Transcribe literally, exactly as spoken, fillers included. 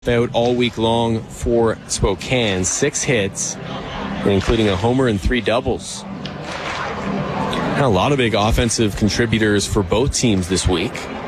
out all week long for Spokane. Six hits, including a homer and three doubles. And a lot of big offensive contributors for both teams this week.